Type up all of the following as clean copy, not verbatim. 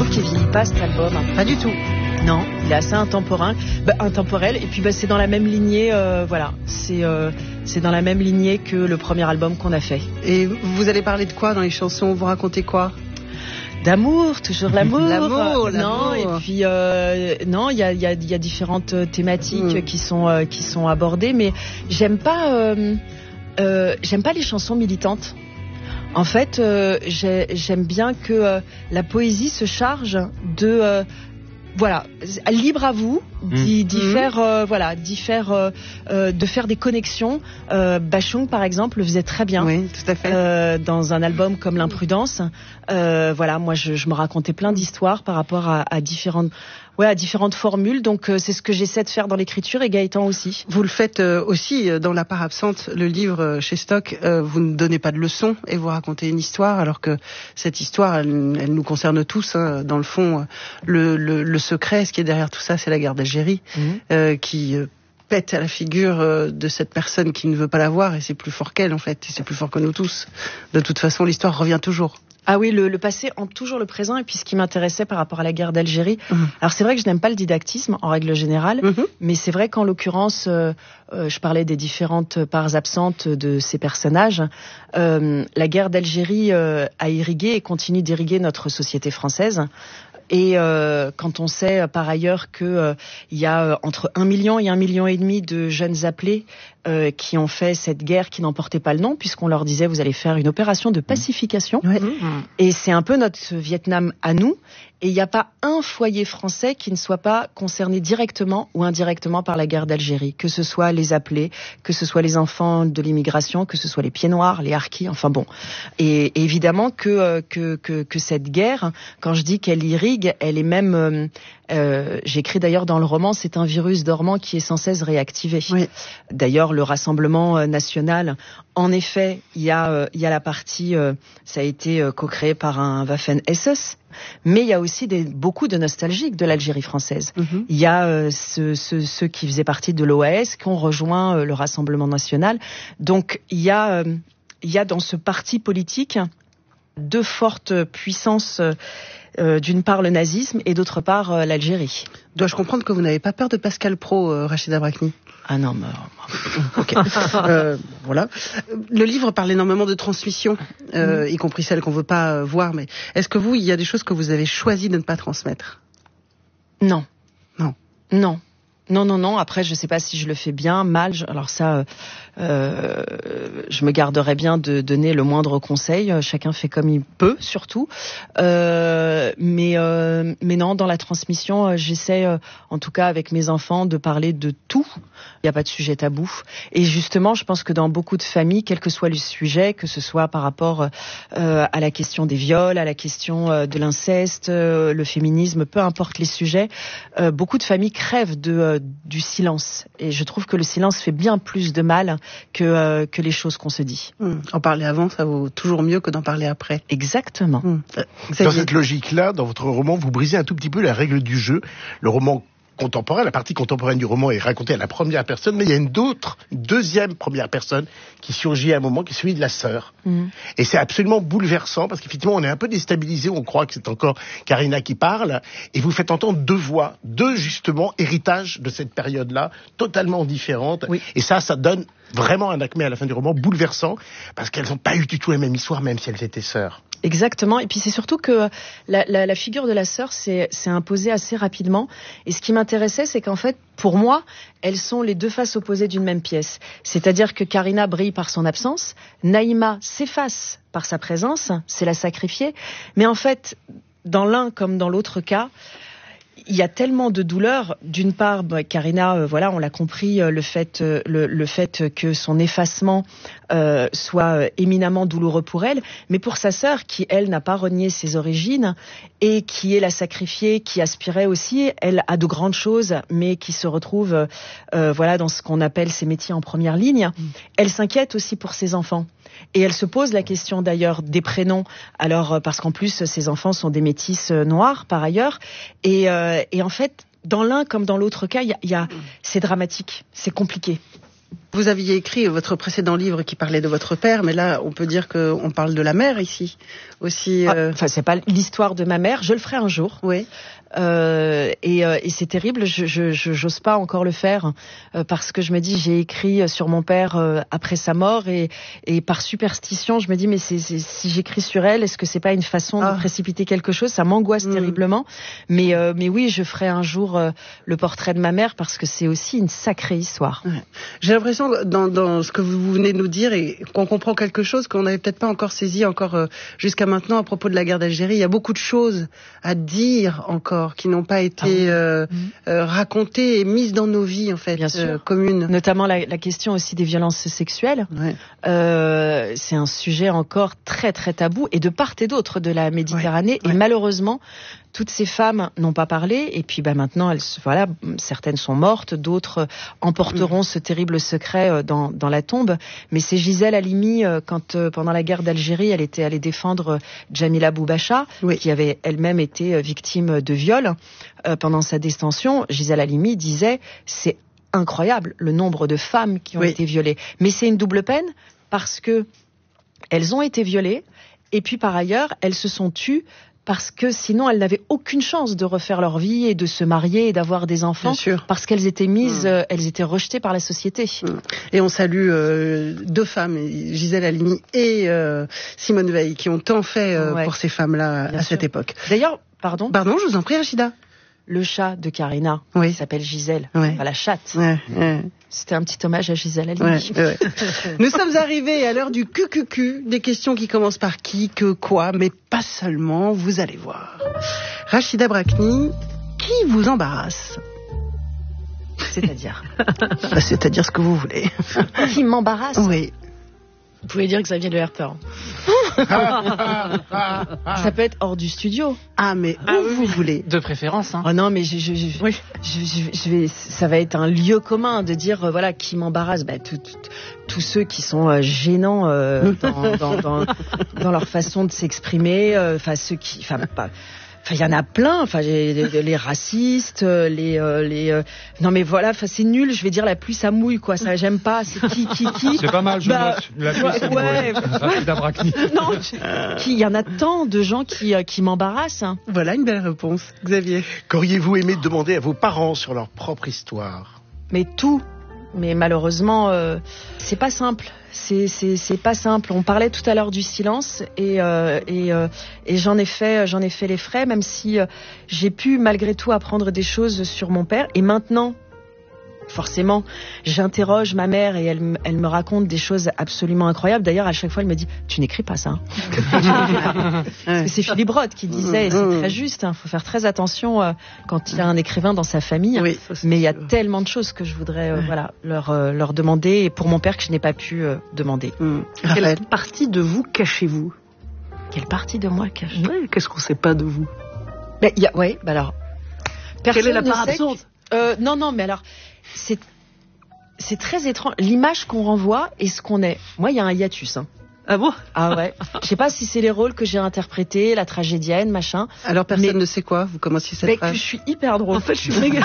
trouve qu'il vieillit pas cet album. Pas du tout. Non, il est assez intemporel. Et puis c'est dans la même lignée. Voilà, c'est dans la même lignée que le premier album qu'on a fait. Et vous allez parler de quoi dans les chansons? Vous racontez quoi? D'amour, toujours l'amour. L'amour. Non, et puis non, il y a différentes thématiques qui sont abordées, mais j'aime pas les chansons militantes. En fait, j'aime bien que la poésie se charge de voilà, libre à vous d'y faire, de faire des connexions. Bachung, par exemple, le faisait très bien. Oui, tout à fait. Dans un album comme L'Imprudence. Voilà, moi, je me racontais plein d'histoires par rapport à différentes formules. Donc, c'est ce que j'essaie de faire dans l'écriture et Gaëtan aussi. Vous le faites aussi dans La part absente, le livre chez Stock. Vous ne donnez pas de leçons et vous racontez une histoire, alors que cette histoire, elle nous concerne tous. Hein. Dans le fond, le secret, ce qui est derrière tout ça, c'est la guerre d'Algérie, qui pète à la figure de cette personne qui ne veut pas la voir, et c'est plus fort qu'elle en fait, et c'est plus fort que nous tous. De toute façon, l'histoire revient toujours. Ah oui, le passé hante toujours le présent. Et puis ce qui m'intéressait par rapport à la guerre d'Algérie, alors c'est vrai que je n'aime pas le didactisme en règle générale, mais c'est vrai qu'en l'occurrence, je parlais des différentes parts absentes de ces personnages. La guerre d'Algérie a irrigué et continue d'irriguer notre société française. Et quand on sait par ailleurs que il y a entre 1 million et 1,5 million de jeunes appelés qui ont fait cette guerre qui n'en portait pas le nom, puisqu'on leur disait vous allez faire une opération de pacification. Et c'est un peu notre Vietnam à nous. Et il n'y a pas un foyer français qui ne soit pas concerné directement ou indirectement par la guerre d'Algérie, que ce soit les appelés, que ce soit les enfants de l'immigration, que ce soit les pieds noirs, les harkis, enfin bon. Et évidemment que cette guerre, quand je dis qu'elle irrigue, elle est même... j'écris d'ailleurs dans le roman, c'est un virus dormant qui est sans cesse réactivé. Oui. D'ailleurs, le Rassemblement national, en effet, il y a la partie, ça a été co-créé par un Waffen-SS, mais il y a aussi beaucoup de nostalgiques de l'Algérie française. Il y a ceux qui faisaient partie de l'OAS qui ont rejoint le Rassemblement national. Donc il y a dans ce parti politique deux fortes puissances. D'une part le nazisme et d'autre part l'Algérie. Dois-je comprendre que vous n'avez pas peur de Pascal Praud, Rachida Brakni? Ah non, mais... Ok. Voilà. Le livre parle énormément de transmission, y compris celles qu'on veut pas voir. Mais est-ce que il y a des choses que vous avez choisi de ne pas transmettre? Non. Non. Non. Non. Après, je sais pas si je le fais bien, mal. Alors ça, je me garderais bien de donner le moindre conseil. Chacun fait comme il peut, surtout. Mais non, dans la transmission, j'essaie, en tout cas avec mes enfants, de parler de tout. Il n'y a pas de sujet tabou. Et justement, je pense que dans beaucoup de familles, quel que soit le sujet, que ce soit par rapport à la question des viols, à la question de l'inceste, le féminisme, peu importe les sujets, beaucoup de familles crèvent du silence. Et je trouve que le silence fait bien plus de mal que les choses qu'on se dit. En parler avant, ça vaut toujours mieux que d'en parler après. Exactement. Dans cette logique-là, dans votre roman, vous brisez un tout petit peu la règle du jeu. Le roman contemporain, la partie contemporaine du roman est racontée à la première personne, mais il y a une deuxième première personne qui surgit à un moment, qui est celui de la sœur. Et c'est absolument bouleversant, parce qu'effectivement, on est un peu déstabilisé, on croit que c'est encore Karina qui parle, et vous faites entendre deux voix, justement, héritages de cette période-là, totalement différentes. Oui. Et ça donne vraiment un acmé à la fin du roman, bouleversant, parce qu'elles n'ont pas eu du tout la même histoire, même si elles étaient sœurs. Exactement. Et puis c'est surtout que la figure de la sœur s'est imposée assez rapidement. Et ce qui m'intéressait, c'est qu'en fait, pour moi, elles sont les deux faces opposées d'une même pièce. C'est-à-dire que Karina brille par son absence, Naïma s'efface par sa présence, c'est la sacrifiée. Mais en fait, dans l'un comme dans l'autre cas, il y a tellement de douleur. D'une part, Karina, on l'a compris, le fait que son effacement soit éminemment douloureux pour elle, mais pour sa sœur, qui elle n'a pas renié ses origines et qui est la sacrifiée, qui aspirait aussi, elle, à de grandes choses, mais qui se retrouve, dans ce qu'on appelle ses métiers en première ligne. Elle s'inquiète aussi pour ses enfants. Et elle se pose la question d'ailleurs des prénoms, alors parce qu'en plus ses enfants sont des métisses noirs par ailleurs, et en fait dans l'un comme dans l'autre cas, c'est dramatique, c'est compliqué. Vous aviez écrit votre précédent livre qui parlait de votre père, mais là, on peut dire qu'on parle de la mère ici aussi. Enfin, c'est pas l'histoire de ma mère. Je le ferai un jour. Oui. Et c'est terrible. J'ose pas encore le faire parce que je me dis j'ai écrit sur mon père après sa mort et par superstition je me dis mais si j'écris sur elle, est-ce que c'est pas une façon de précipiter quelque chose? Ça m'angoisse terriblement. Mais oui, je ferai un jour le portrait de ma mère parce que c'est aussi une sacrée histoire. Ouais. J'ai l'impression dans ce que vous venez de nous dire et qu'on comprend quelque chose qu'on n'avait peut-être pas encore saisi jusqu'à maintenant à propos de la guerre d'Algérie. Il y a beaucoup de choses à dire encore qui n'ont pas été racontées et mises dans nos vies en fait, bien sûr, communes. Notamment la question aussi des violences sexuelles. Ouais. C'est un sujet encore très très tabou et de part et d'autre de la Méditerranée et malheureusement toutes ces femmes n'ont pas parlé et puis maintenant certaines sont mortes, d'autres emporteront ce terrible secret dans la tombe. Mais c'est Gisèle Halimi quand pendant la guerre d'Algérie, elle était allée défendre Djamila Boubacha qui avait elle-même été victime de viol pendant sa détention. Gisèle Halimi disait c'est incroyable le nombre de femmes qui ont été violées. Mais c'est une double peine parce que elles ont été violées et puis par ailleurs elles se sont tues parce que sinon elles n'avaient aucune chance de refaire leur vie et de se marier et d'avoir des enfants parce qu'elles étaient mises, elles étaient rejetées par la société. Et on salue deux femmes, Gisèle Halimi et Simone Veil, qui ont tant fait pour ces femmes-là à cette époque. D'ailleurs, pardon, je vous en prie, Rachida. Le chat de Karina s'appelle Gisèle, la chatte. C'était un petit hommage à Gisèle Halimi. Nous sommes arrivés à l'heure du QQQ, des questions qui commencent par qui, que, quoi, mais pas seulement, vous allez voir. Rachida Brakni, qui vous embarrasse? C'est-à-dire C'est-à-dire ce que vous voulez. Qui m'embarrasse? Oui. Vous pouvez dire que ça vient de Herter. Ça peut être hors du studio. Mais où vous voulez. De préférence. Oh non, mais ça va être un lieu commun de dire qui m'embarrasse. Tous ceux qui sont gênants dans leur façon de s'exprimer. Il y en a plein, les racistes, non mais voilà, c'est nul, je vais dire la pluie ça mouille quoi, ça j'aime pas, c'est qui. C'est pas mal, la pluie ça mouille. Non, il y en a tant de gens qui m'embarrassent. Hein. Voilà une belle réponse, Xavier. Qu'auriez-vous aimé demander à vos parents sur leur propre histoire? Mais tout. Mais malheureusement, c'est pas simple. C'est pas simple. On parlait tout à l'heure du silence et j'en ai fait les frais, même si j'ai pu malgré tout apprendre des choses sur mon père. Et maintenant, forcément, j'interroge ma mère et elle me raconte des choses absolument incroyables. D'ailleurs, à chaque fois, elle me dit « Tu n'écris pas ça. » Parce que c'est Philippe Roth qui disait, et c'est très juste, faut faire très attention quand il y a un écrivain dans sa famille. Oui, mais il y a tellement de choses que je voudrais leur demander, et pour mon père que je n'ai pas pu demander. Quelle partie de vous cachez-vous? Quelle partie de moi cachez-vous? Qu'est-ce qu'on ne sait pas de vous? Alors... Quelle est la part absente? Non, mais alors... C'est très étrange. L'image qu'on renvoie et ce qu'on est. Moi, il y a un hiatus. Hein. Ah bon? Ah ouais. Je sais pas si c'est les rôles que j'ai interprétés, la tragédienne, machin. Alors personne ne sait quoi? Vous commencez cette phrase? Que je suis hyper drôle. En fait, je suis méga.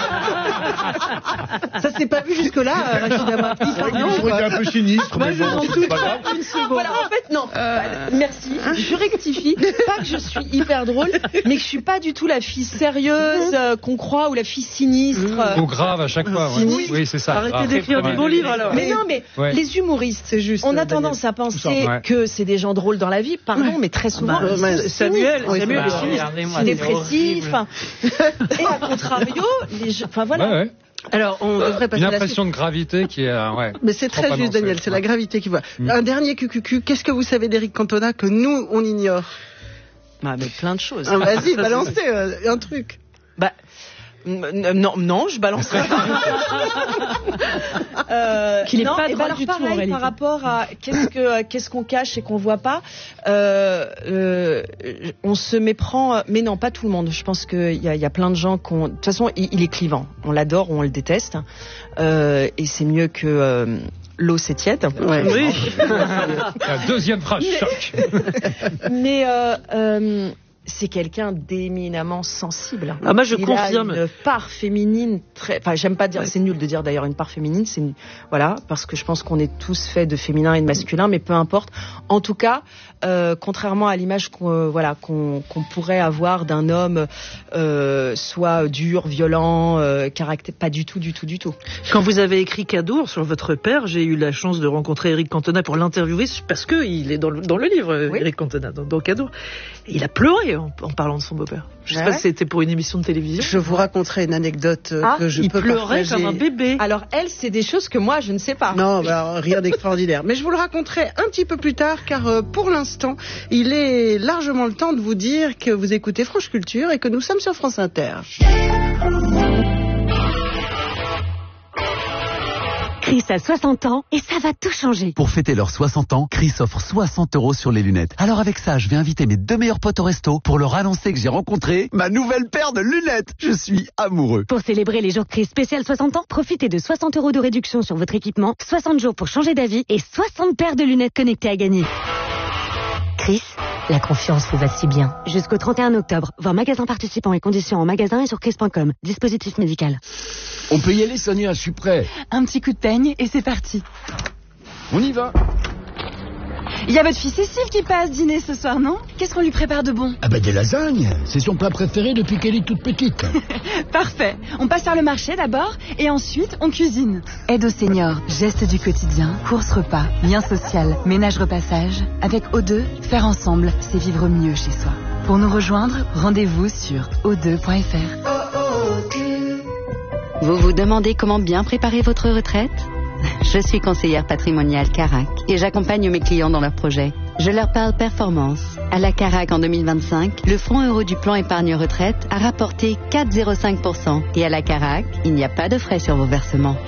Ça s'est pas vu jusque-là, Rachida Brakni. Je trouvais un peu sinistre, mais bon, c'est pas grave. Une seconde. Voilà, en fait, non. Merci. Je rectifie. Pas que je suis hyper drôle, mais que je suis pas du tout la fille sérieuse qu'on croit ou la fille sinistre. Ou grave à chaque fois. Oui, c'est ça. Arrêtez d'écrire du bon livre alors. Mais non, mais les humoristes, c'est juste. On a tendance à penser que c'est des gens drôles dans la vie, pardon, mais très souvent. Samuel est sinistre, dépressif. Et à contrario, les gens. Enfin voilà. Alors, on devrait passer une impression de gravité qui est... Mais c'est très juste, Daniel, c'est la gravité qui voit. Un dernier QQQ, qu'est-ce que vous savez d'Éric Cantona que nous, on ignore? Mais plein de choses. Vas-y, balancez un truc. Non, je balancerai pas. Qu'il n'est pas drôle du tout, en réalité. Par rapport à qu'est-ce qu'on cache et qu'on voit pas, on se méprend, mais non, pas tout le monde. Je pense qu'il y a plein de gens de toute façon, il est clivant. On l'adore ou on le déteste. Et c'est mieux que... l'eau c'est tiède. Oui. La deuxième phrase choc. Mais c'est quelqu'un d'éminemment sensible. Ah, moi, je confirme. Il a une part féminine très, enfin, j'aime pas dire, c'est nul de dire d'ailleurs une part féminine, voilà, parce que je pense qu'on est tous faits de féminin et de masculin, mais peu importe. En tout cas, contrairement à l'image qu'on pourrait avoir d'un homme, soit dur, violent, caractère, pas du tout. Quand vous avez écrit Cadour sur votre père, j'ai eu la chance de rencontrer Éric Cantona pour l'interviewer, parce que il est dans le livre, oui. Éric Cantona, dans Cadour. Et il a pleuré en parlant de son beau-père. Je sais pas si c'était pour une émission de télévision. Je vous raconterai une anecdote que je peux partager. Il pleurait comme un bébé. Alors elle, c'est des choses que moi je ne sais pas. Non, rien d'extraordinaire. Mais je vous le raconterai un petit peu plus tard, car pour l'instant, il est largement le temps de vous dire que vous écoutez France Culture et que nous sommes sur France Inter. Chris a 60 ans et ça va tout changer. Pour fêter leurs 60 ans, Chris offre 60 € sur les lunettes. Alors avec ça, je vais inviter mes 2 meilleurs potes au resto pour leur annoncer que j'ai rencontré ma nouvelle paire de lunettes. Je suis amoureux. Pour célébrer les jours Chris spécial 60 ans, profitez de 60 € de réduction sur votre équipement, 60 jours pour changer d'avis et 60 paires de lunettes connectées à gagner. Chris, la confiance vous va si bien. Jusqu'au 31 octobre, voir magasin participants et conditions en magasin et sur chris.com. Dispositif médical. On peut y aller, Sonia, je suis prêt. Un petit coup de peigne et c'est parti. On y va. Il y a votre fille Cécile qui passe dîner ce soir, non? Qu'est-ce qu'on lui prépare de bon? Ah des lasagnes. C'est son plat préféré depuis qu'elle est toute petite. Parfait. On passe faire le marché d'abord et ensuite on cuisine. Aide aux seniors, gestes du quotidien, courses repas, lien social, ménage repassage. Avec O2, faire ensemble, c'est vivre mieux chez soi. Pour nous rejoindre, rendez-vous sur o2.fr. Vous vous demandez comment bien préparer votre retraite? Je suis conseillère patrimoniale Carac et j'accompagne mes clients dans leurs projets. Je leur parle performance. À la Carac en 2025, le fonds euro du plan épargne retraite a rapporté 4,05%. Et à la Carac, il n'y a pas de frais sur vos versements.